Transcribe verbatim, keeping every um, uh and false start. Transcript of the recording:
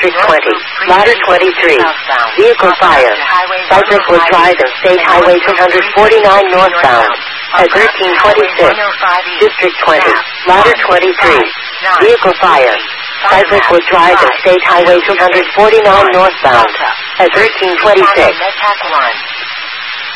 District twenty, Ladder twenty-three. Vehicle fire. Cyclist was driving State Highway two forty-nine northbound at thirteen twenty-six. District twenty, Ladder twenty-three. Vehicle fire. Cyclist was driving State Highway two forty-nine northbound at thirteen twenty-six.